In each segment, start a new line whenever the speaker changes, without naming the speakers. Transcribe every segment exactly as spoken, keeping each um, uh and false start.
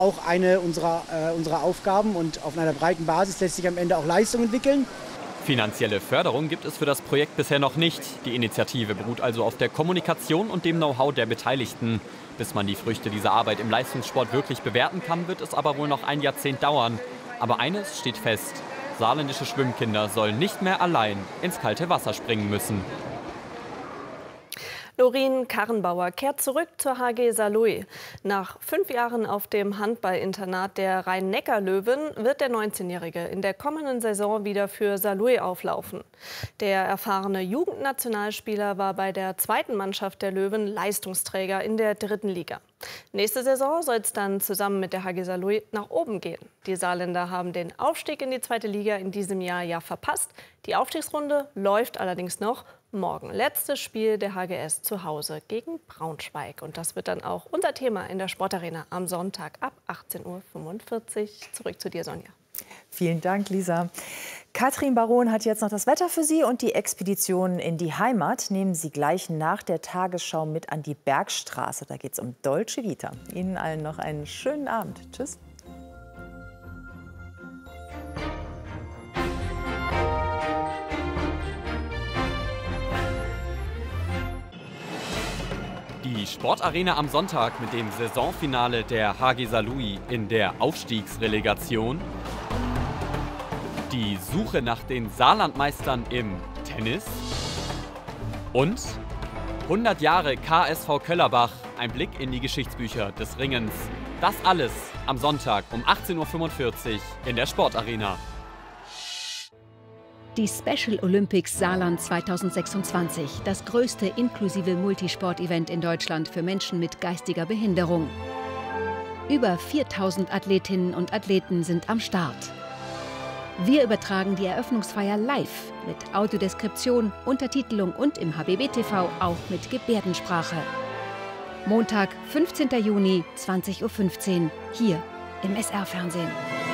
Auch eine unserer, äh, unserer Aufgaben, und auf einer breiten Basis lässt sich am Ende auch Leistung entwickeln.
Finanzielle Förderung gibt es für das Projekt bisher noch nicht. Die Initiative beruht also auf der Kommunikation und dem Know-how der Beteiligten. Bis man die Früchte dieser Arbeit im Leistungssport wirklich bewerten kann, wird es aber wohl noch ein Jahrzehnt dauern. Aber eines steht fest: Saarländische Schwimmkinder sollen nicht mehr allein ins kalte Wasser springen müssen.
Lorin Karrenbauer kehrt zurück zur H G Saarlouis. Nach fünf Jahren auf dem Handballinternat der Rhein-Neckar-Löwen wird der neunzehnjährige in der kommenden Saison wieder für Saarlouis auflaufen. Der erfahrene Jugendnationalspieler war bei der zweiten Mannschaft der Löwen Leistungsträger in der dritten Liga. Nächste Saison soll es dann zusammen mit der H G Saarlouis nach oben gehen. Die Saarländer haben den Aufstieg in die zweite Liga in diesem Jahr ja verpasst. Die Aufstiegsrunde läuft allerdings noch. Morgen letztes Spiel der H G S zu Hause gegen Braunschweig. Und das wird dann auch unser Thema in der Sportarena am Sonntag ab achtzehn Uhr fünfundvierzig. Zurück zu dir, Sonja.
Vielen Dank, Lisa. Katrin Baron hat jetzt noch das Wetter für Sie und die Expedition in die Heimat nehmen Sie gleich nach der Tagesschau mit an die Bergstraße. Da geht es um Dolce Vita. Ihnen allen noch einen schönen Abend. Tschüss.
Die Sportarena am Sonntag mit dem Saisonfinale der H G Saarlouis in der Aufstiegsrelegation. Die Suche nach den Saarlandmeistern im Tennis. Und hundert Jahre K S V Köllerbach, ein Blick in die Geschichtsbücher des Ringens. Das alles am Sonntag um achtzehn Uhr fünfundvierzig in der Sportarena.
Die Special Olympics Saarland zweitausendsechsundzwanzig, das größte inklusive Multisport-Event in Deutschland für Menschen mit geistiger Behinderung. Über viertausend Athletinnen und Athleten sind am Start. Wir übertragen die Eröffnungsfeier live mit Audiodeskription, Untertitelung und im H B B T V auch mit Gebärdensprache. Montag, fünfzehnten Juni, zwanzig Uhr fünfzehn, hier im S R-Fernsehen.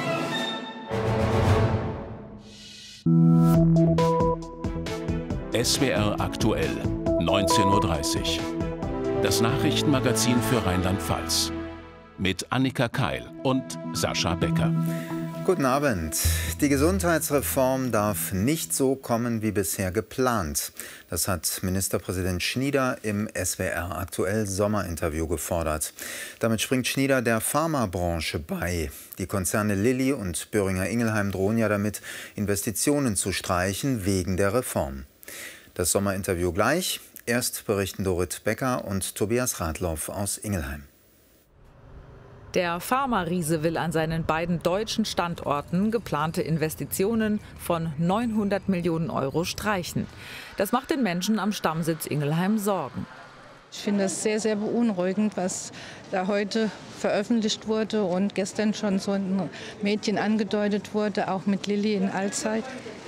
S W R aktuell, neunzehn Uhr dreißig. Das Nachrichtenmagazin für Rheinland-Pfalz. Mit Annika Keil und Sascha Becker.
Guten Abend. Die Gesundheitsreform darf nicht so kommen wie bisher geplant. Das hat Ministerpräsident Schnieder im S W R aktuell Sommerinterview gefordert. Damit springt Schnieder der Pharmabranche bei. Die Konzerne Lilly und Boehringer Ingelheim drohen ja damit, Investitionen zu streichen wegen der Reform. Das Sommerinterview gleich. Erst berichten Dorit Becker und Tobias Radloff aus Ingelheim.
Der Pharma-Riese will an seinen beiden deutschen Standorten geplante Investitionen von neunhundert Millionen Euro streichen. Das macht den Menschen am Stammsitz Ingelheim Sorgen.
Ich finde es sehr, sehr beunruhigend, was da heute veröffentlicht wurde und gestern schon so in Medien angedeutet wurde, auch mit Lilly in Alzey.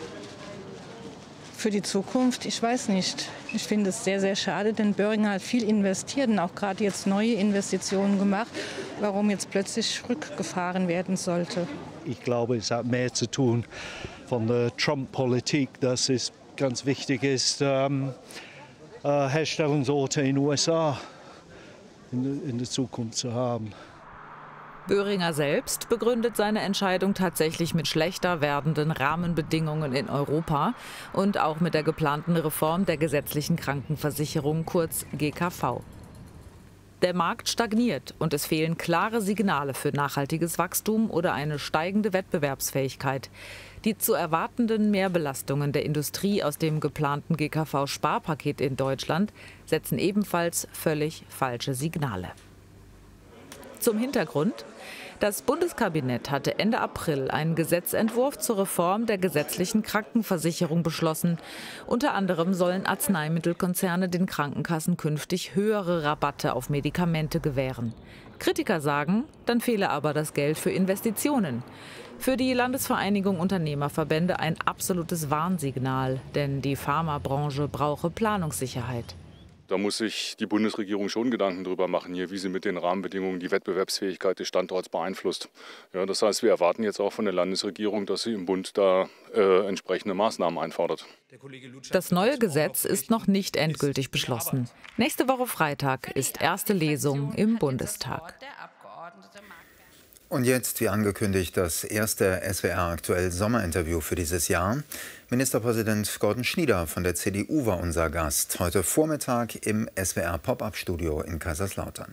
Für die Zukunft, ich weiß nicht. Ich finde es sehr, sehr schade, denn Boehringer hat viel investiert und auch gerade jetzt neue Investitionen gemacht. Warum jetzt plötzlich rückgefahren werden sollte?
Ich glaube, es hat mehr zu tun von der Trump-Politik, dass es ganz wichtig ist, ähm, äh, Herstellungsorte in den U S A in, in der Zukunft zu haben.
Boehringer selbst begründet seine Entscheidung tatsächlich mit schlechter werdenden Rahmenbedingungen in Europa und auch mit der geplanten Reform der gesetzlichen Krankenversicherung, kurz G K V. Der Markt stagniert und es fehlen klare Signale für nachhaltiges Wachstum oder eine steigende Wettbewerbsfähigkeit. Die zu erwartenden Mehrbelastungen der Industrie aus dem geplanten G K V-Sparpaket in Deutschland setzen ebenfalls völlig falsche Signale. Zum Hintergrund: Das Bundeskabinett hatte Ende April einen Gesetzentwurf zur Reform der gesetzlichen Krankenversicherung beschlossen. Unter anderem sollen Arzneimittelkonzerne den Krankenkassen künftig höhere Rabatte auf Medikamente gewähren. Kritiker sagen, dann fehle aber das Geld für Investitionen. Für die Landesvereinigung Unternehmerverbände ein absolutes Warnsignal, denn die Pharmabranche brauche Planungssicherheit.
Da muss sich die Bundesregierung schon Gedanken darüber machen, hier, wie sie mit den Rahmenbedingungen die Wettbewerbsfähigkeit des Standorts beeinflusst. Ja, das heißt, wir erwarten jetzt auch von der Landesregierung, dass sie im Bund da äh, entsprechende Maßnahmen einfordert.
Das neue Gesetz ist noch nicht endgültig beschlossen. Nächste Woche Freitag ist erste Lesung im Bundestag.
Und jetzt, wie angekündigt, das erste S W R aktuell Sommerinterview für dieses Jahr. Ministerpräsident Gordon Schnieder von der C D U war unser Gast. Heute Vormittag im S W R Pop-up-Studio in Kaiserslautern.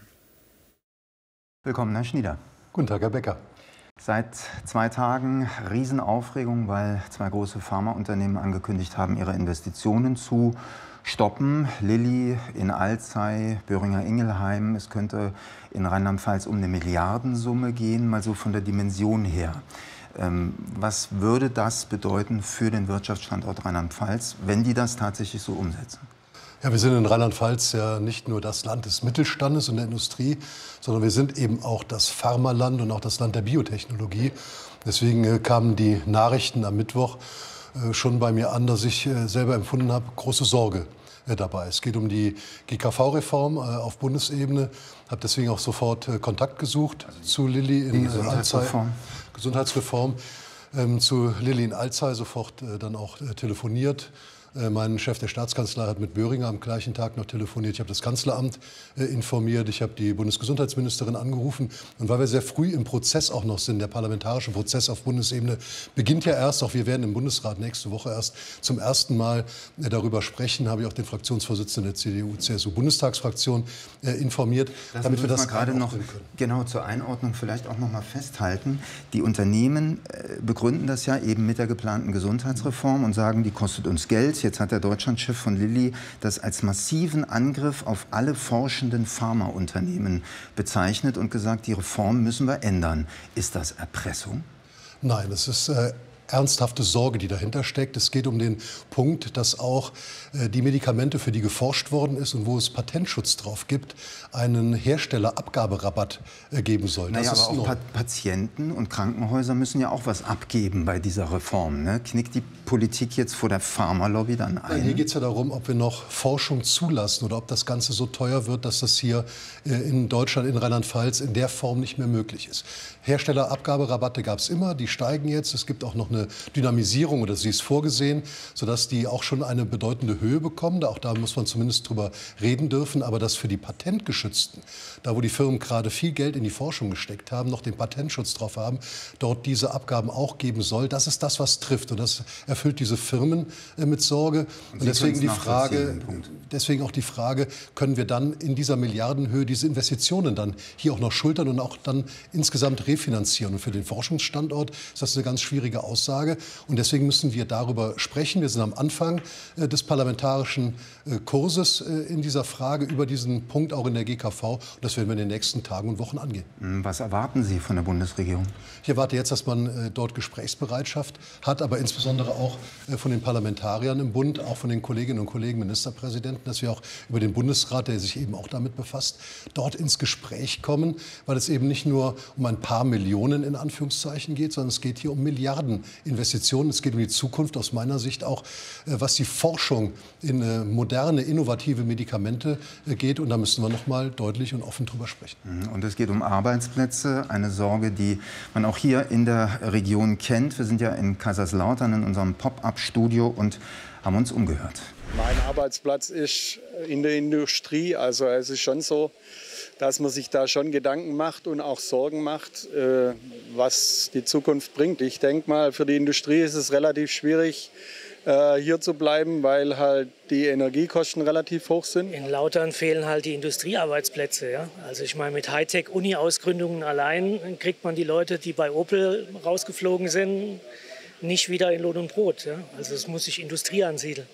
Willkommen, Herr Schnieder.
Guten Tag, Herr Becker.
Seit zwei Tagen Riesenaufregung, weil zwei große Pharmaunternehmen angekündigt haben, ihre Investitionen zu stoppen. Lilly in Alzey, Boehringer Ingelheim. Es könnte in Rheinland-Pfalz um eine Milliardensumme gehen, mal so von der Dimension her. Ähm, was würde das bedeuten für den Wirtschaftsstandort Rheinland-Pfalz, wenn die das tatsächlich so umsetzen?
Ja, wir sind in Rheinland-Pfalz ja nicht nur das Land des Mittelstandes und der Industrie, sondern wir sind eben auch das Pharmaland und auch das Land der Biotechnologie. Deswegen äh, kamen die Nachrichten am Mittwoch äh, schon bei mir an, dass ich äh, selber empfunden habe, große Sorge äh, dabei. Es geht um die G K V-Reform äh, auf Bundesebene. Ich habe deswegen auch sofort äh, Kontakt gesucht also zu Lilly in
Gesundheitsreform.
Alzey. Gesundheitsreform. Ähm, zu Lilly in Alzey sofort äh, dann auch äh, telefoniert. Mein Chef der Staatskanzlei hat mit Boehringer am gleichen Tag noch telefoniert. Ich habe das Kanzleramt äh, informiert. Ich habe die Bundesgesundheitsministerin angerufen. Und weil wir sehr früh im Prozess auch noch sind, der parlamentarische Prozess auf Bundesebene beginnt ja erst. Auch wir werden im Bundesrat nächste Woche erst zum ersten Mal äh, darüber sprechen. Habe ich auch den Fraktionsvorsitzenden der C D U C S U-Bundestagsfraktion äh, informiert,
das
damit wir das
gerade noch genau zur Einordnung vielleicht auch noch mal festhalten. Die Unternehmen äh, begründen das ja eben mit der geplanten Gesundheitsreform und sagen, die kostet uns Geld. Jetzt hat der Deutschlandchef von Lilly das als massiven Angriff auf alle forschenden Pharmaunternehmen bezeichnet und gesagt, die Reform müssen wir ändern. Ist das Erpressung?
Nein, es ist äh, ernsthafte Sorge, die dahinter steckt. Es geht um den Punkt, dass auch äh, die Medikamente, für die geforscht worden ist und wo es Patentschutz drauf gibt, einen Herstellerabgaberabatt äh, geben soll.
Naja,
das
aber
ist
auch pa Patienten und Krankenhäuser müssen ja auch was abgeben bei dieser Reform. Ne? Knickt die Politik jetzt vor der Pharmalobby dann ein?
Nein, hier geht es ja darum, ob wir noch Forschung zulassen oder ob das Ganze so teuer wird, dass das hier äh, in Deutschland, in Rheinland-Pfalz in der Form nicht mehr möglich ist. Herstellerabgaberabatte gab es immer, die steigen jetzt. Es gibt auch noch eine Dynamisierung, oder sie ist vorgesehen, sodass die auch schon eine bedeutende Höhe bekommen. Auch da muss man zumindest drüber reden dürfen. Aber dass für die Patentgeschützten, da wo die Firmen gerade viel Geld in die Forschung gesteckt haben, noch den Patentschutz drauf haben, dort diese Abgaben auch geben soll, das ist das, was trifft. Und das erfüllt diese Firmen äh, mit Sorge. Und, Und deswegen die Frage, deswegen auch die Frage, können wir dann in dieser Milliardenhöhe diese Investitionen dann hier auch noch schultern und auch dann insgesamt refinanzieren? Und für den Forschungsstandort ist das eine ganz schwierige Aussage. Und deswegen müssen wir darüber sprechen. Wir sind am Anfang äh, des parlamentarischen äh, Kurses äh, in dieser Frage über diesen Punkt auch in der G K V. Und das werden wir in den nächsten Tagen und Wochen angehen.
Was erwarten Sie von der Bundesregierung?
Ich erwarte jetzt, dass man äh, dort Gesprächsbereitschaft hat, aber insbesondere auch äh, von den Parlamentariern im Bund, auch von den Kolleginnen und Kollegen Ministerpräsidenten, dass wir auch über den Bundesrat, der sich eben auch damit befasst, dort ins Gespräch kommen, weil es eben nicht nur um ein paar Millionen in Anführungszeichen geht, sondern es geht hier um Milliarden Investitionen. Es geht um die Zukunft aus meiner Sicht auch, was die Forschung in moderne, innovative Medikamente geht. Und da müssen wir noch mal deutlich und offen drüber sprechen.
Und es geht um Arbeitsplätze, eine Sorge, die man auch hier in der Region kennt. Wir sind ja in Kaiserslautern in unserem Pop-up-Studio und haben uns umgehört.
Mein Arbeitsplatz ist in der Industrie. Also es ist schon so, dass man sich da schon Gedanken macht und auch Sorgen macht, äh, was die Zukunft bringt. Ich denke mal, für die Industrie ist es relativ schwierig, äh, hier zu bleiben, weil halt die Energiekosten relativ hoch sind.
In Lautern fehlen halt die Industriearbeitsplätze. Ja? Also ich meine, mit Hightech-Uni-Ausgründungen allein kriegt man die Leute, die bei Opel rausgeflogen sind, nicht wieder in Lohn und Brot. Ja? Also es muss sich Industrie ansiedeln.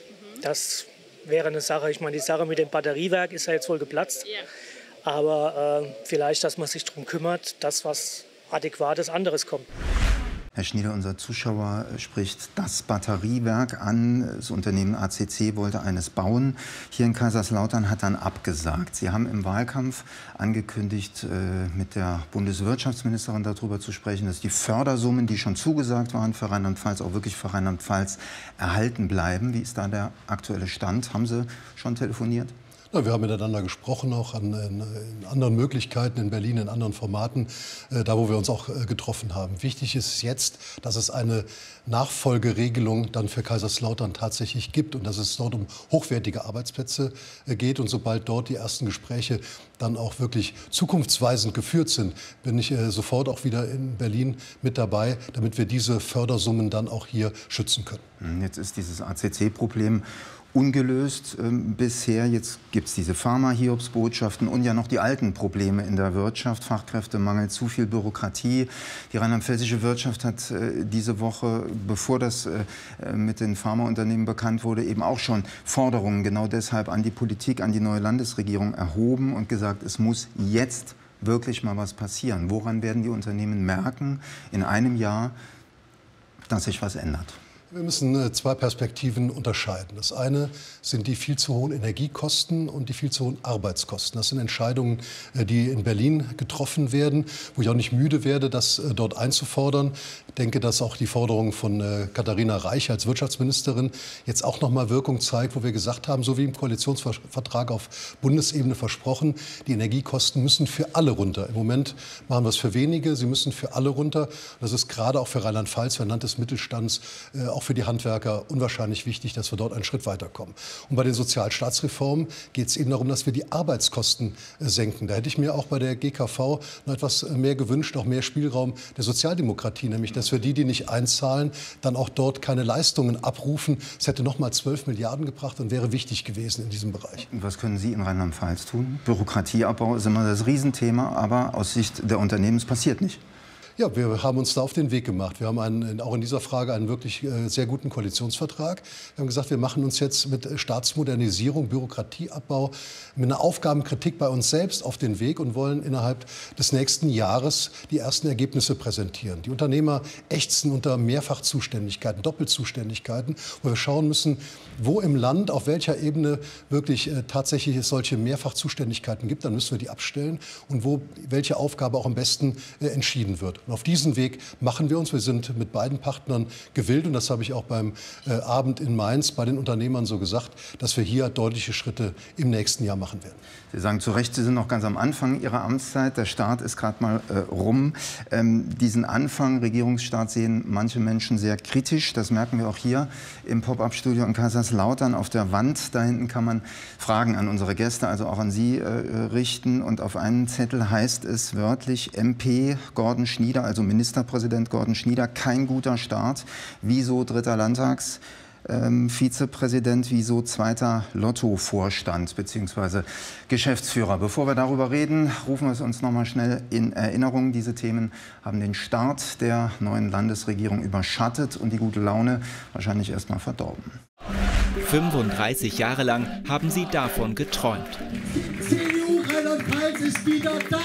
Das wäre eine Sache. Ich meine, die Sache mit dem Batteriewerk ist ja jetzt wohl geplatzt. Ja. Aber äh, vielleicht, dass man sich darum kümmert, dass was Adäquates anderes kommt.
Herr Schnieder, unser Zuschauer spricht das Batteriewerk an. Das Unternehmen A C C wollte eines bauen. Hier in Kaiserslautern hat dann abgesagt. Sie haben im Wahlkampf angekündigt, mit der Bundeswirtschaftsministerin darüber zu sprechen, dass die Fördersummen, die schon zugesagt waren für Rheinland-Pfalz, auch wirklich für Rheinland-Pfalz erhalten bleiben. Wie ist da der aktuelle Stand? Haben Sie schon telefoniert?
Na, wir haben miteinander gesprochen, auch an, in, in anderen Möglichkeiten, in Berlin, in anderen Formaten, äh, da wo wir uns auch äh, getroffen haben. Wichtig ist jetzt, dass es eine Nachfolgeregelung dann für Kaiserslautern tatsächlich gibt und dass es dort um hochwertige Arbeitsplätze äh, geht. Und sobald dort die ersten Gespräche dann auch wirklich zukunftsweisend geführt sind, bin ich äh, sofort auch wieder in Berlin mit dabei, damit wir diese Fördersummen dann auch hier schützen können.
Jetzt ist dieses A C C-Problem ungelöst ähm, bisher. Jetzt gibt es diese Pharma-Hiobsbotschaften und ja noch die alten Probleme in der Wirtschaft, Fachkräftemangel, zu viel Bürokratie. Die rheinland-pfälzische Wirtschaft hat äh, diese Woche, bevor das äh, mit den Pharmaunternehmen bekannt wurde, eben auch schon Forderungen genau deshalb an die Politik, an die neue Landesregierung erhoben und gesagt, es muss jetzt wirklich mal was passieren. Woran werden die Unternehmen merken in einem Jahr, dass sich was ändert?
Wir müssen zwei Perspektiven unterscheiden. Das eine sind die viel zu hohen Energiekosten und die viel zu hohen Arbeitskosten. Das sind Entscheidungen, die in Berlin getroffen werden, wo ich auch nicht müde werde, das dort einzufordern. Ich denke, dass auch die Forderung von Katharina Reich als Wirtschaftsministerin jetzt auch noch mal Wirkung zeigt, wo wir gesagt haben, so wie im Koalitionsvertrag auf Bundesebene versprochen, die Energiekosten müssen für alle runter. Im Moment machen wir es für wenige, sie müssen für alle runter. Das ist gerade auch für Rheinland-Pfalz, für ein Land des Mittelstands, auch für die Handwerker unwahrscheinlich wichtig, dass wir dort einen Schritt weiterkommen. Und bei den Sozialstaatsreformen geht es eben darum, dass wir die Arbeitskosten senken. Da hätte ich mir auch bei der G K V noch etwas mehr gewünscht, auch mehr Spielraum der Sozialdemokratie, nämlich dass wir die, die nicht einzahlen, dann auch dort keine Leistungen abrufen. Es hätte noch mal zwölf Milliarden gebracht und wäre wichtig gewesen in diesem Bereich.
Was können Sie in Rheinland-Pfalz tun? Bürokratieabbau ist immer das Riesenthema, aber aus Sicht der Unternehmen passiert nicht.
Ja, wir haben uns da auf den Weg gemacht. Wir haben einen, auch in dieser Frage einen wirklich äh, sehr guten Koalitionsvertrag. Wir haben gesagt, wir machen uns jetzt mit Staatsmodernisierung, Bürokratieabbau, mit einer Aufgabenkritik bei uns selbst auf den Weg und wollen innerhalb des nächsten Jahres die ersten Ergebnisse präsentieren. Die Unternehmer ächzen unter Mehrfachzuständigkeiten, Doppelzuständigkeiten, wo wir schauen müssen, wo im Land, auf welcher Ebene wirklich äh, tatsächlich es solche Mehrfachzuständigkeiten gibt. Dann müssen wir die abstellen und wo welche Aufgabe auch am besten äh, entschieden wird. Und auf diesen Weg machen wir uns. Wir sind mit beiden Partnern gewillt, und das habe ich auch beim äh, Abend in Mainz bei den Unternehmern so gesagt, dass wir hier deutliche Schritte im nächsten Jahr machen werden.
Sie sagen zu Recht, Sie sind noch ganz am Anfang Ihrer Amtszeit. Der Start ist gerade mal äh, rum. Ähm, diesen Anfang, Regierungsstart, sehen manche Menschen sehr kritisch. Das merken wir auch hier im Pop-up-Studio in Kaiserslautern. Auf der Wand da hinten kann man Fragen an unsere Gäste, also auch an Sie, äh, richten. Und auf einem Zettel heißt es wörtlich: M P Gordon Schnieder, also Ministerpräsident Gordon Schnieder, kein guter Start. Wieso dritter Landtags? Ähm, Vizepräsident, wieso zweiter Lotto-Vorstand bzw. Geschäftsführer. Bevor wir darüber reden, rufen wir es uns noch mal schnell in Erinnerung. Diese Themen haben den Start der neuen Landesregierung überschattet und die gute Laune wahrscheinlich erst mal verdorben.
fünfunddreißig Jahre lang haben sie davon geträumt.
Die C D U Rheinland-Pfalz ist wieder da!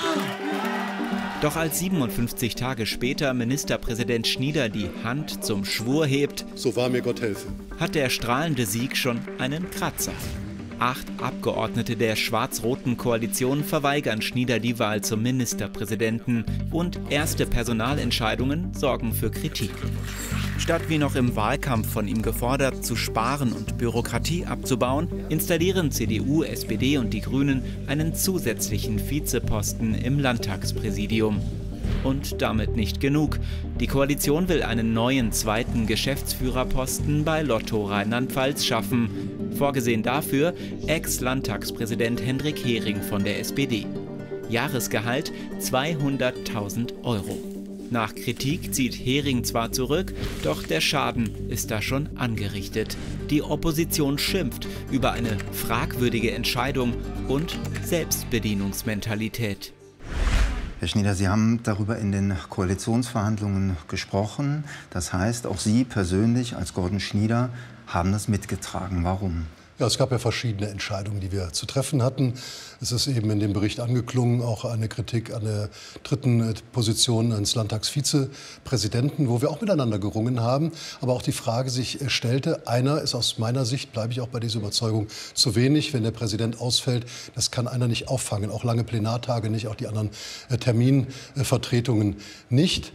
Doch als siebenundfünfzig Tage später Ministerpräsident Schnieder die Hand zum Schwur hebt,
so wahr mir Gott helfe,
hat der strahlende Sieg schon einen Kratzer. Acht Abgeordnete der schwarz-roten Koalition verweigern Schnieder die Wahl zum Ministerpräsidenten und erste Personalentscheidungen sorgen für Kritik. Statt wie noch im Wahlkampf von ihm gefordert, zu sparen und Bürokratie abzubauen, installieren C D U, S P D und die Grünen einen zusätzlichen Vizeposten im Landtagspräsidium. Und damit nicht genug. Die Koalition will einen neuen zweiten Geschäftsführerposten bei Lotto Rheinland-Pfalz schaffen. Vorgesehen dafür Ex-Landtagspräsident Hendrik Hering von der S P D. Jahresgehalt zweihunderttausend Euro. Nach Kritik zieht Hering zwar zurück, doch der Schaden ist da schon angerichtet. Die Opposition schimpft über eine fragwürdige Entscheidung und Selbstbedienungsmentalität.
Herr Schnieder, Sie haben darüber in den Koalitionsverhandlungen gesprochen. Das heißt, auch Sie persönlich als Gordon Schnieder haben das mitgetragen. Warum?
Ja, es gab ja verschiedene Entscheidungen, die wir zu treffen hatten. Es ist eben in dem Bericht angeklungen, auch eine Kritik an der dritten Position eines Landtagsvizepräsidenten, wo wir auch miteinander gerungen haben. Aber auch die Frage sich stellte, einer ist aus meiner Sicht, bleibe ich auch bei dieser Überzeugung, zu wenig. Wenn der Präsident ausfällt, das kann einer nicht auffangen. Auch lange Plenartage nicht, auch die anderen Terminvertretungen nicht.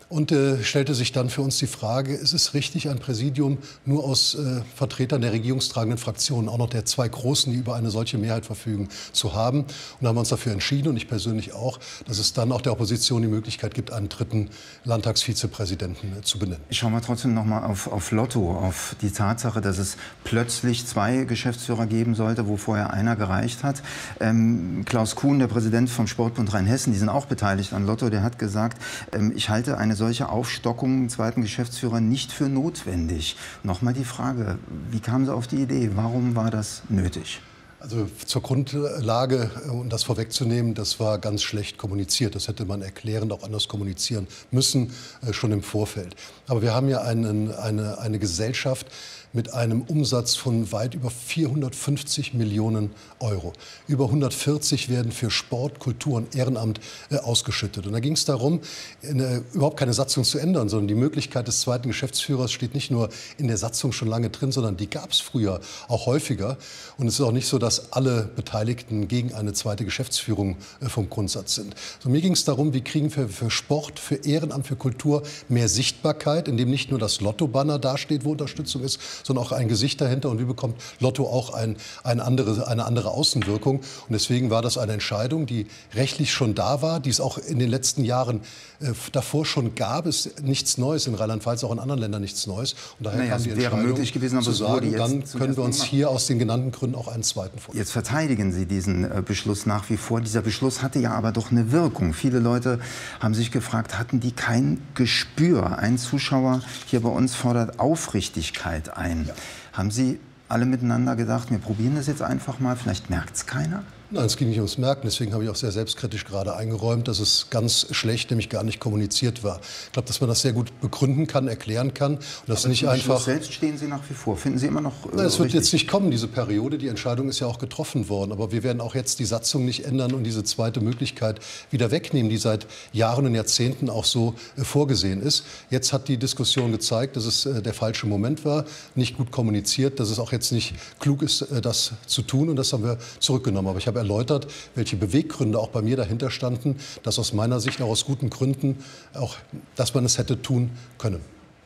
Und äh, stellte sich dann für uns die Frage, ist es richtig, ein Präsidium nur aus äh, Vertretern der regierungstragenden Fraktionen, auch noch der zwei Großen, die über eine solche Mehrheit verfügen, zu haben. Und da haben wir uns dafür entschieden, und ich persönlich auch, dass es dann auch der Opposition die Möglichkeit gibt, einen dritten Landtagsvizepräsidenten äh, zu benennen.
Ich schaue mal trotzdem noch mal auf, auf Lotto, auf die Tatsache, dass es plötzlich zwei Geschäftsführer geben sollte, wo vorher einer gereicht hat. Ähm, Klaus Kuhn, der Präsident vom Sportbund Rheinhessen, die sind auch beteiligt an Lotto, der hat gesagt, ähm, ich halte eine solche Aufstockung, zweiten Geschäftsführer, nicht für notwendig. Nochmal die Frage, wie kamen Sie auf die Idee? Warum war das nötig?
Also zur Grundlage, um das vorwegzunehmen, das war ganz schlecht kommuniziert. Das hätte man erklärend auch anders kommunizieren müssen, äh, schon im Vorfeld. Aber wir haben ja einen, eine, eine Gesellschaft mit einem Umsatz von weit über vierhundertfünfzig Millionen Euro. Über hundertvierzig werden für Sport, Kultur und Ehrenamt äh, ausgeschüttet. Und da ging es darum, eine, überhaupt keine Satzung zu ändern, sondern die Möglichkeit des zweiten Geschäftsführers steht nicht nur in der Satzung schon lange drin, sondern die gab es früher auch häufiger. Und es ist auch nicht so, dass alle Beteiligten gegen eine zweite Geschäftsführung äh, vom Grundsatz sind. So, mir ging es darum, wie kriegen wir für Sport, für Ehrenamt, für Kultur mehr Sichtbarkeit, indem nicht nur das Lotto-Banner dasteht, wo Unterstützung ist, sondern auch ein Gesicht dahinter. Und wie bekommt Lotto auch ein, ein andere, eine andere Außenwirkung? Und deswegen war das eine Entscheidung, die rechtlich schon da war, die es auch in den letzten Jahren äh, davor schon gab. Es ist nichts Neues in Rheinland-Pfalz, auch in anderen Ländern nichts Neues. Und daher
naja,
kam die Entscheidung
wäre möglich gewesen, aber
zu sagen,
jetzt
dann können wir uns hier aus den genannten Gründen auch einen zweiten vorstellen.
Jetzt verteidigen Sie diesen äh, Beschluss nach wie vor. Dieser Beschluss hatte ja aber doch eine Wirkung. Viele Leute haben sich gefragt, hatten die kein Gespür? Ein Zuschauer hier bei uns fordert Aufrichtigkeit ein. Ja. Haben Sie alle miteinander gedacht, wir probieren das jetzt einfach mal, vielleicht merkt es keiner?
Nein, es ging nicht ums Merken. Deswegen habe ich auch sehr selbstkritisch gerade eingeräumt, dass es ganz schlecht, nämlich gar nicht kommuniziert war. Ich glaube, dass man das sehr gut begründen kann, erklären kann. Und das
Aber
nicht einfach.
Selbst stehen Sie nach wie vor. Finden Sie immer noch. Äh,
Nein, es wird
richtig?
jetzt nicht kommen, diese Periode. Die Entscheidung ist ja auch getroffen worden. Aber wir werden auch jetzt die Satzung nicht ändern und diese zweite Möglichkeit wieder wegnehmen, die seit Jahren und Jahrzehnten auch so äh, vorgesehen ist. Jetzt hat die Diskussion gezeigt, dass es äh, der falsche Moment war, nicht gut kommuniziert, dass es auch jetzt nicht klug ist, äh, das zu tun. Und das haben wir zurückgenommen. Aber ich habe erläutert, welche Beweggründe auch bei mir dahinter standen, dass aus meiner Sicht auch aus guten Gründen, auch, dass man es hätte tun können.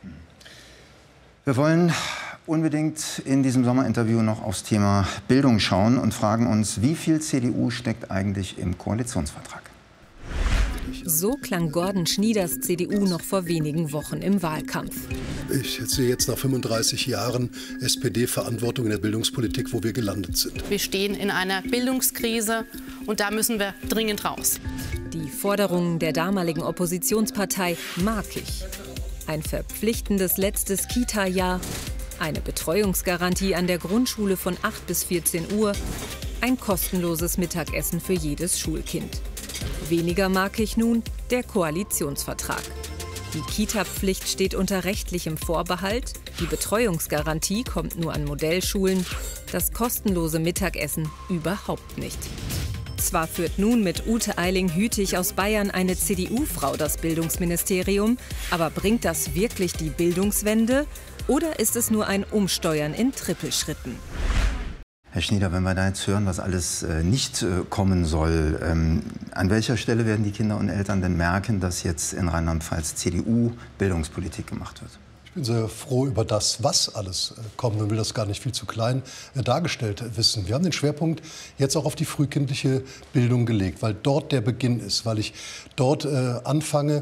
Wir wollen unbedingt in diesem Sommerinterview noch aufs Thema Bildung schauen und fragen uns, wie viel C D U steckt eigentlich im Koalitionsvertrag?
So klang Gordon Schnieders C D U noch vor wenigen Wochen im Wahlkampf.
Ich sehe jetzt nach fünfunddreißig Jahren S P D-Verantwortung in der Bildungspolitik, wo wir gelandet sind.
Wir stehen in einer Bildungskrise und da müssen wir dringend raus.
Die Forderungen der damaligen Oppositionspartei mag ich. Ein verpflichtendes letztes Kita-Jahr, eine Betreuungsgarantie an der Grundschule von acht bis vierzehn Uhr, ein kostenloses Mittagessen für jedes Schulkind. Weniger mag ich nun der Koalitionsvertrag. Die Kita-Pflicht steht unter rechtlichem Vorbehalt, die Betreuungsgarantie kommt nur an Modellschulen, das kostenlose Mittagessen überhaupt nicht. Zwar führt nun mit Ute Eiling-Hütig aus Bayern eine C D U-Frau das Bildungsministerium, aber bringt das wirklich die Bildungswende oder ist es nur ein Umsteuern in Trippelschritten?
Herr Schnieder, wenn wir da jetzt hören, was alles äh, nicht äh, kommen soll, ähm, an welcher Stelle werden die Kinder und Eltern denn merken, dass jetzt in Rheinland-Pfalz C D U-Bildungspolitik gemacht wird?
Ich bin sehr froh über das, was alles äh, kommt. Man will das gar nicht viel zu klein äh, dargestellt äh, wissen. Wir haben den Schwerpunkt jetzt auch auf die frühkindliche Bildung gelegt, weil dort der Beginn ist, weil ich dort äh, anfange,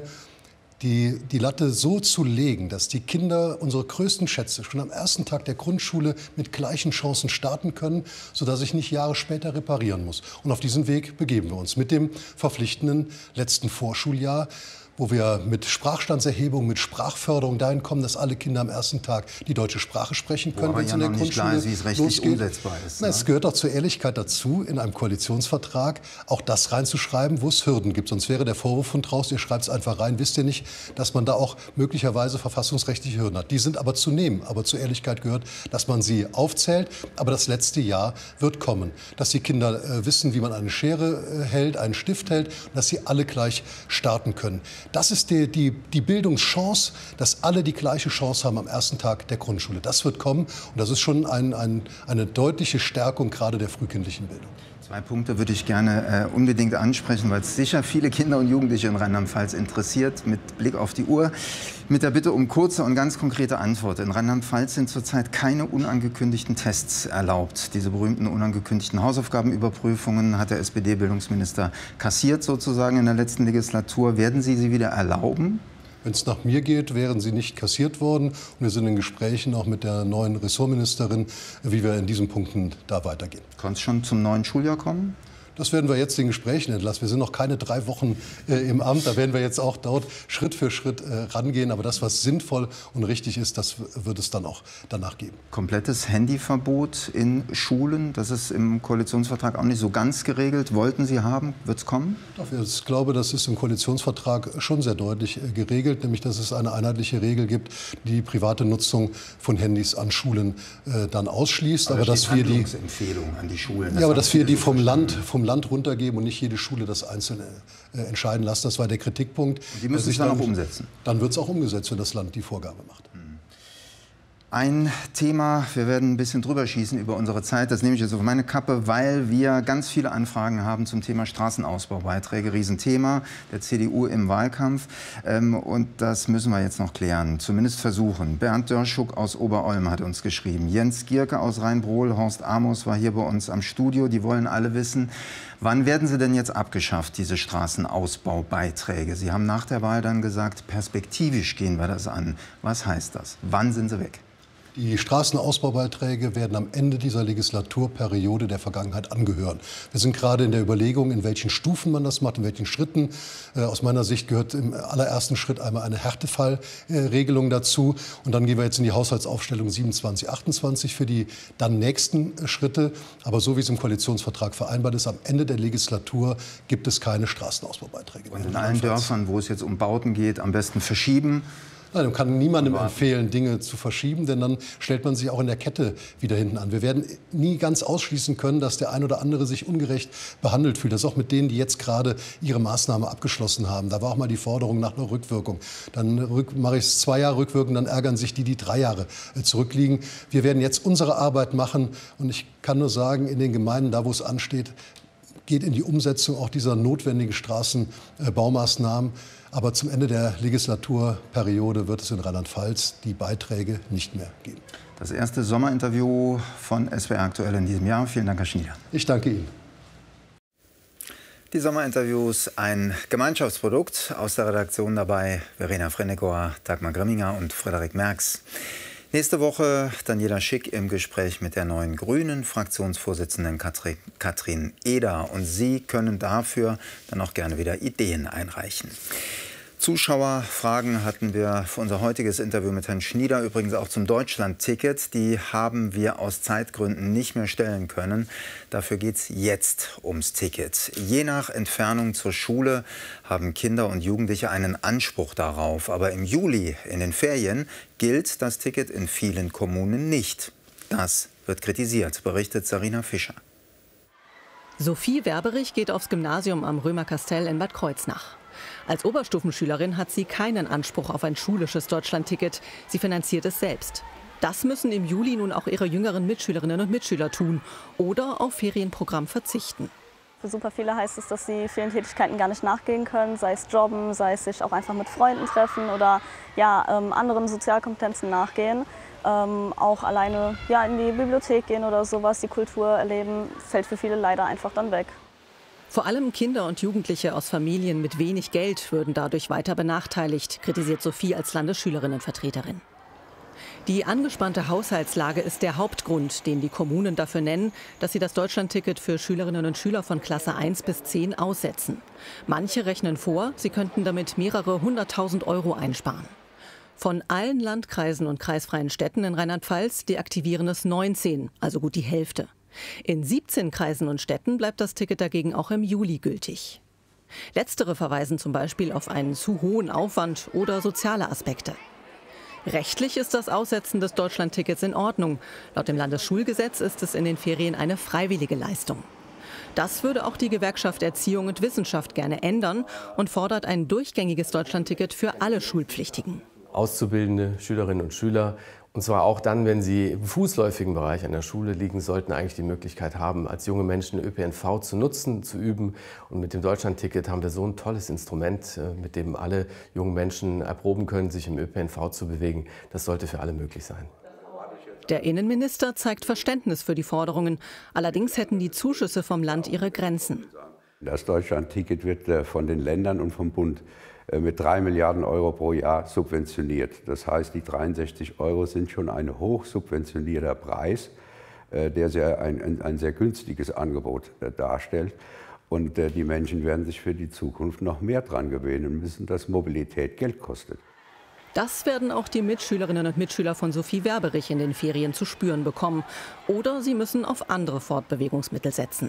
Die, die Latte so zu legen, dass die Kinder unsere größten Schätze schon am ersten Tag der Grundschule mit gleichen Chancen starten können, sodass ich nicht Jahre später reparieren muss. Und auf diesen Weg begeben wir uns mit dem verpflichtenden letzten Vorschuljahr, wo wir mit Sprachstandserhebung, mit Sprachförderung dahin kommen, dass alle Kinder am ersten Tag die deutsche Sprache sprechen können, wenn es in der Grundschule losgeht. Wo aber ja noch nicht klar ist, wie es rechtlich umsetzbar ist. Na, es gehört auch zur Ehrlichkeit dazu, in einem Koalitionsvertrag auch das reinzuschreiben, wo es Hürden gibt. Sonst wäre der Vorwurf von draußen, ihr schreibt es einfach rein, wisst ihr nicht, dass man da auch möglicherweise verfassungsrechtliche Hürden hat. Die sind aber zu nehmen. Aber zur Ehrlichkeit gehört, dass man sie aufzählt. Aber das letzte Jahr wird kommen. Dass die Kinder äh, wissen, wie man eine Schere äh, hält, einen Stift hält, und dass sie alle gleich starten können. Das ist die, die, die Bildungschance, dass alle die gleiche Chance haben am ersten Tag der Grundschule. Das wird kommen und das ist schon ein, ein, eine deutliche Stärkung gerade der frühkindlichen Bildung.
Zwei Punkte würde ich gerne äh, unbedingt ansprechen, weil es sicher viele Kinder und Jugendliche in Rheinland-Pfalz interessiert, mit Blick auf die Uhr. Mit der Bitte um kurze und ganz konkrete Antwort. In Rheinland-Pfalz sind zurzeit keine unangekündigten Tests erlaubt. Diese berühmten unangekündigten Hausaufgabenüberprüfungen hat der S P D-Bildungsminister kassiert sozusagen in der letzten Legislatur. Werden Sie sie wieder erlauben?
Wenn es nach mir geht, wären sie nicht kassiert worden. Und wir sind in Gesprächen auch mit der neuen Ressortministerin, wie wir in diesen Punkten da weitergehen.
Kann es schon zum neuen Schuljahr kommen?
Das werden wir jetzt den Gesprächen entlassen. Wir sind noch keine drei Wochen äh, im Amt. Da werden wir jetzt auch dort Schritt für Schritt äh, rangehen. Aber das, was sinnvoll und richtig ist, das wird es dann auch danach geben.
Komplettes Handyverbot in Schulen, das ist im Koalitionsvertrag auch nicht so ganz geregelt. Wollten Sie haben? Wird es kommen?
Doch, ich glaube, das ist im Koalitionsvertrag schon sehr deutlich äh, geregelt. Nämlich, dass es eine einheitliche Regel gibt, die private Nutzung von Handys an Schulen äh, dann ausschließt.
Aber,
aber dass wir die
Empfehlung an die Schulen.
Ja, aber dass wir die vom Land, vom Land runtergeben und nicht jede Schule das Einzelne äh, entscheiden lassen. Das war der Kritikpunkt.
Und die müssen es dann auch umsetzen?
Dann wird es auch umgesetzt, wenn das Land die Vorgabe macht.
Ein Thema, wir werden ein bisschen drüber schießen über unsere Zeit, das nehme ich jetzt auf meine Kappe, weil wir ganz viele Anfragen haben zum Thema Straßenausbaubeiträge. Riesenthema der C D U im Wahlkampf. Ähm, und das müssen wir jetzt noch klären, zumindest versuchen. Bernd Dörschuk aus Oberolm hat uns geschrieben. Jens Gierke aus Rheinbrohl, Horst Amos war hier bei uns am Studio. Die wollen alle wissen, wann werden sie denn jetzt abgeschafft, diese Straßenausbaubeiträge? Sie haben nach der Wahl dann gesagt, perspektivisch gehen wir das an. Was heißt das? Wann sind sie weg?
Die Straßenausbaubeiträge werden am Ende dieser Legislaturperiode der Vergangenheit angehören. Wir sind gerade in der Überlegung, in welchen Stufen man das macht, in welchen Schritten. Äh, aus meiner Sicht gehört im allerersten Schritt einmal eine Härtefallregelung dazu. Und dann gehen wir jetzt in die Haushaltsaufstellung siebenundzwanzig, achtundzwanzig für die dann nächsten Schritte. Aber so wie es im Koalitionsvertrag vereinbart ist, am Ende der Legislatur gibt es keine Straßenausbaubeiträge mehr.
Und in allen Dörfern, wo es jetzt um Bauten geht, am besten verschieben.
Nein, man kann niemandem empfehlen, Dinge zu verschieben, denn dann stellt man sich auch in der Kette wieder hinten an. Wir werden nie ganz ausschließen können, dass der ein oder andere sich ungerecht behandelt fühlt. Das ist auch mit denen, die jetzt gerade ihre Maßnahme abgeschlossen haben. Da war auch mal die Forderung nach einer Rückwirkung. Dann rück, mache ich es zwei Jahre rückwirkend, dann ärgern sich die, die drei Jahre zurückliegen. Wir werden jetzt unsere Arbeit machen und ich kann nur sagen, in den Gemeinden, da wo es ansteht, geht in die Umsetzung auch dieser notwendigen Straßenbaumaßnahmen. Aber zum Ende der Legislaturperiode wird es in Rheinland-Pfalz die Beiträge nicht mehr geben.
Das erste Sommerinterview von S W R aktuell in diesem Jahr. Vielen Dank, Herr Schnieder.
Ich danke Ihnen.
Die Sommerinterviews, ein Gemeinschaftsprodukt. Aus der Redaktion dabei Verena Frennekower, Dagmar Grimminger und Frederik Merks. Nächste Woche Daniela Schick im Gespräch mit der neuen Grünen Fraktionsvorsitzenden Katrin, Katrin Eder. Und Sie können dafür dann auch gerne wieder Ideen einreichen. Zuschauerfragen hatten wir für unser heutiges Interview mit Herrn Schnieder, übrigens auch zum Deutschland-Ticket. Die haben wir aus Zeitgründen nicht mehr stellen können. Dafür geht es jetzt ums Ticket. Je nach Entfernung zur Schule haben Kinder und Jugendliche einen Anspruch darauf. Aber im Juli, in den Ferien, gilt das Ticket in vielen Kommunen nicht. Das wird kritisiert, berichtet Sarina Fischer.
Sophie Werberich geht aufs Gymnasium am Römerkastell in Bad Kreuznach. Als Oberstufenschülerin hat sie keinen Anspruch auf ein schulisches Deutschlandticket. Sie finanziert es selbst. Das müssen im Juli nun auch ihre jüngeren Mitschülerinnen und Mitschüler tun oder auf Ferienprogramm verzichten.
Für super viele heißt es, dass sie vielen Tätigkeiten gar nicht nachgehen können, sei es Jobben, sei es sich auch einfach mit Freunden treffen oder ja, ähm, anderen Sozialkompetenzen nachgehen. Ähm, auch alleine ja, in die Bibliothek gehen oder sowas, die Kultur erleben, fällt für viele leider einfach dann weg.
Vor allem Kinder und Jugendliche aus Familien mit wenig Geld würden dadurch weiter benachteiligt, kritisiert Sophie als Landesschülerinnenvertreterin. Die angespannte Haushaltslage ist der Hauptgrund, den die Kommunen dafür nennen, dass sie das Deutschlandticket für Schülerinnen und Schüler von Klasse eins bis zehn aussetzen. Manche rechnen vor, sie könnten damit mehrere hunderttausend Euro einsparen. Von allen Landkreisen und kreisfreien Städten in Rheinland-Pfalz deaktivieren es neunzehn, also gut die Hälfte. In siebzehn Kreisen und Städten bleibt das Ticket dagegen auch im Juli gültig. Letztere verweisen zum Beispiel auf einen zu hohen Aufwand oder soziale Aspekte. Rechtlich ist das Aussetzen des Deutschlandtickets in Ordnung. Laut dem Landesschulgesetz ist es in den Ferien eine freiwillige Leistung. Das würde auch die Gewerkschaft Erziehung und Wissenschaft gerne ändern und fordert ein durchgängiges Deutschlandticket für alle Schulpflichtigen.
Auszubildende Schülerinnen und Schüler Und zwar auch dann, wenn sie im fußläufigen Bereich an der Schule liegen, sollten eigentlich die Möglichkeit haben, als junge Menschen Ö P N V zu nutzen, zu üben. Und mit dem Deutschlandticket haben wir so ein tolles Instrument, mit dem alle jungen Menschen erproben können, sich im Ö P N V zu bewegen. Das sollte für alle möglich sein.
Der Innenminister zeigt Verständnis für die Forderungen. Allerdings hätten die Zuschüsse vom Land ihre Grenzen.
Das Deutschlandticket wird von den Ländern und vom Bund mit drei Milliarden Euro pro Jahr subventioniert. Das heißt, die dreiundsechzig Euro sind schon ein hoch subventionierter Preis, der sehr ein, ein sehr günstiges Angebot darstellt. Und die Menschen werden sich für die Zukunft noch mehr dran gewöhnen müssen, dass Mobilität Geld kostet.
Das werden auch die Mitschülerinnen und Mitschüler von Sophie Werberich in den Ferien zu spüren bekommen. Oder sie müssen auf andere Fortbewegungsmittel setzen.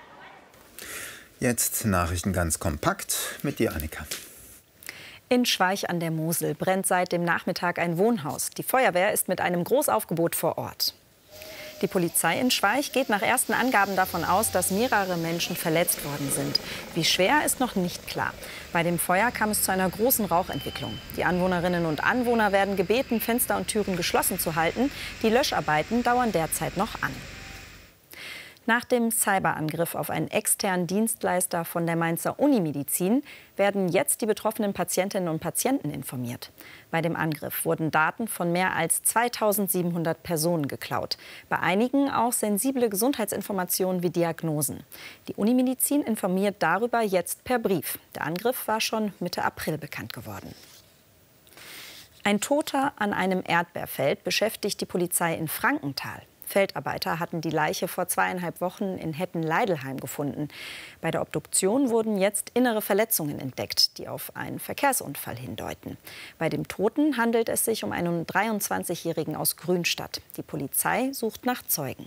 Jetzt Nachrichten ganz kompakt mit dir, Annika.
In Schweich an der Mosel brennt seit dem Nachmittag ein Wohnhaus. Die Feuerwehr ist mit einem Großaufgebot vor Ort. Die Polizei in Schweich geht nach ersten Angaben davon aus, dass mehrere Menschen verletzt worden sind. Wie schwer, ist noch nicht klar. Bei dem Feuer kam es zu einer großen Rauchentwicklung. Die Anwohnerinnen und Anwohner werden gebeten, Fenster und Türen geschlossen zu halten. Die Löscharbeiten dauern derzeit noch an. Nach dem Cyberangriff auf einen externen Dienstleister von der Mainzer Unimedizin werden jetzt die betroffenen Patientinnen und Patienten informiert. Bei dem Angriff wurden Daten von mehr als zweitausendsiebenhundert Personen geklaut. Bei einigen auch sensible Gesundheitsinformationen wie Diagnosen. Die Unimedizin informiert darüber jetzt per Brief. Der Angriff war schon Mitte April bekannt geworden. Ein Toter an einem Erdbeerfeld beschäftigt die Polizei in Frankenthal. Feldarbeiter hatten die Leiche vor zweieinhalb Wochen in Heppen-Leidelheim gefunden. Bei der Obduktion wurden jetzt innere Verletzungen entdeckt, die auf einen Verkehrsunfall hindeuten. Bei dem Toten handelt es sich um einen dreiundzwanzigjährigen aus Grünstadt. Die Polizei sucht nach Zeugen.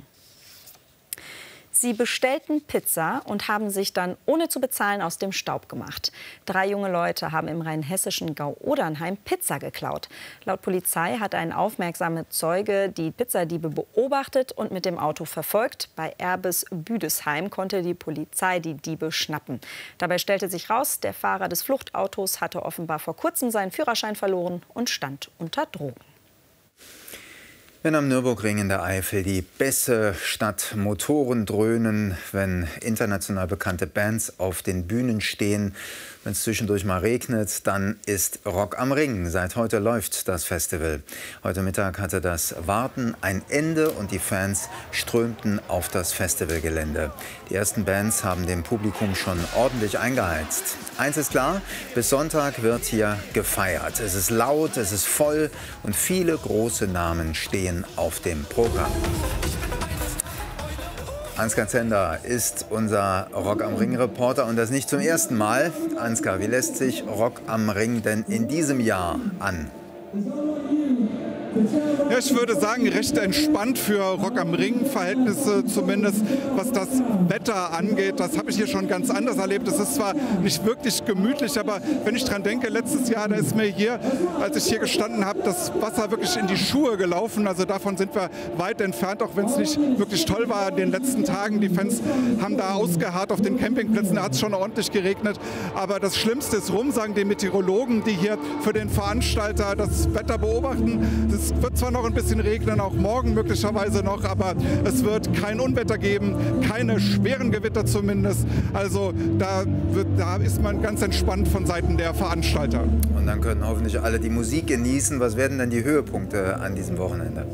Sie bestellten Pizza und haben sich dann ohne zu bezahlen aus dem Staub gemacht. Drei junge Leute haben im rheinhessischen Gau-Odernheim Pizza geklaut. Laut Polizei hat ein aufmerksamer Zeuge die Pizzadiebe beobachtet und mit dem Auto verfolgt. Bei Erbes-Büdesheim konnte die Polizei die Diebe schnappen. Dabei stellte sich raus, der Fahrer des Fluchtautos hatte offenbar vor kurzem seinen Führerschein verloren und stand unter Drogen.
Wenn am Nürburgring in der Eifel die Bässe statt Motoren dröhnen, wenn international bekannte Bands auf den Bühnen stehen, wenn es zwischendurch mal regnet, dann ist Rock am Ring. Seit heute läuft das Festival. Heute Mittag hatte das Warten ein Ende und die Fans strömten auf das Festivalgelände. Die ersten Bands haben dem Publikum schon ordentlich eingeheizt. Eins ist klar, bis Sonntag wird hier gefeiert. Es ist laut, es ist voll und viele große Namen stehen auf dem Programm. Ansgar Zender ist unser Rock am Ring-Reporter und das nicht zum ersten Mal. Ansgar, wie lässt sich Rock am Ring denn in diesem Jahr an?
Ja, ich würde sagen, recht entspannt für Rock am Ring-Verhältnisse, zumindest was das Wetter angeht. Das habe ich hier schon ganz anders erlebt. Es ist zwar nicht wirklich gemütlich, aber wenn ich dran denke, letztes Jahr, da ist mir hier, als ich hier gestanden habe, das Wasser wirklich in die Schuhe gelaufen. Also davon sind wir weit entfernt, auch wenn es nicht wirklich toll war in den letzten Tagen. Die Fans haben da ausgeharrt auf den Campingplätzen, da hat es schon ordentlich geregnet. Aber das Schlimmste ist rum, sagen die Meteorologen, die hier für den Veranstalter das Wetter beobachten. Es wird zwar noch ein bisschen regnen, auch morgen möglicherweise noch, aber es wird kein Unwetter geben, keine schweren Gewitter zumindest. Also da, wird, da ist man ganz entspannt von Seiten der Veranstalter.
Und dann können hoffentlich alle die Musik genießen. Was werden denn die Höhepunkte an diesem Wochenende?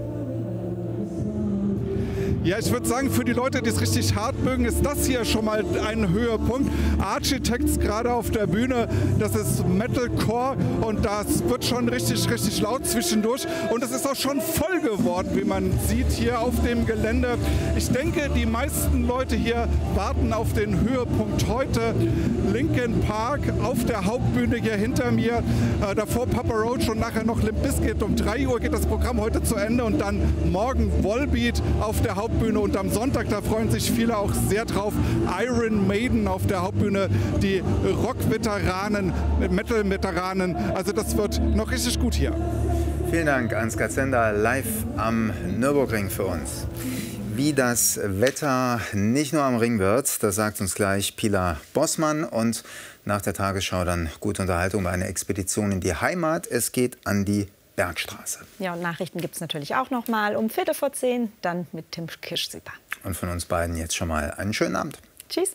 Ja, ich würde sagen, für die Leute, die es richtig hart mögen, ist das hier schon mal ein Höhepunkt. Architects gerade auf der Bühne, das ist Metalcore und das wird schon richtig, richtig laut zwischendurch. Und es ist auch schon voll geworden, wie man sieht hier auf dem Gelände. Ich denke, die meisten Leute hier warten auf den Höhepunkt heute. Linkin Park auf der Hauptbühne hier hinter mir. Äh, davor Papa Roach und nachher noch Limp Bizkit. Um drei Uhr geht das Programm heute zu Ende und dann morgen Volbeat auf der Hauptbühne. Und am Sonntag, da freuen sich viele auch sehr drauf, Iron Maiden auf der Hauptbühne, die Rock-Veteranen, Metal-Veteranen. Also das wird noch richtig gut hier.
Vielen Dank, Ansgar Zender, live am Nürburgring für uns. Wie das Wetter nicht nur am Ring wird, das sagt uns gleich Pilar Bossmann. Und nach der Tagesschau dann gute Unterhaltung bei einer Expedition in die Heimat. Es geht an die Bergstraße.
Ja, und Nachrichten gibt es natürlich auch noch mal um Viertel vor zehn, dann mit Tim Kirschsieper.
Und von uns beiden jetzt schon mal einen schönen Abend.
Tschüss.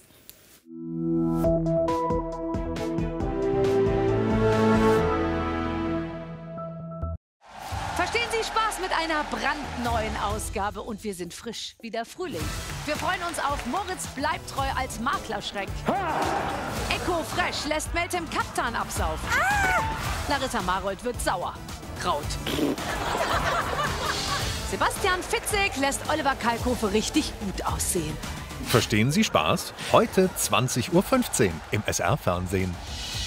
Verstehen Sie Spaß mit einer brandneuen Ausgabe und wir sind frisch wie der Frühling. Wir freuen uns auf Moritz bleibt treu als Maklerschreck. Eco Fresh lässt Meltem Kaptan absaufen. Ah! Larissa Marold wird sauer. Kraut. Sebastian Fitzek lässt Oliver Kalkofe richtig gut aussehen.
Verstehen Sie Spaß? Heute zwanzig Uhr fünfzehn im S R-Fernsehen.